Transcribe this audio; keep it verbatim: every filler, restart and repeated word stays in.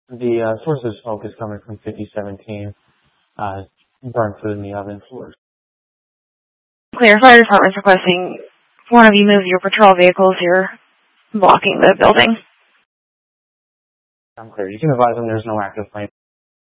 The uh, source of smoke is coming from fifty seventeen. Uh, burnt food in the oven floors. Clear. Fire department's requesting one of you move your patrol vehicles. You're blocking the building. I'm clear. You can advise them there's no active flame.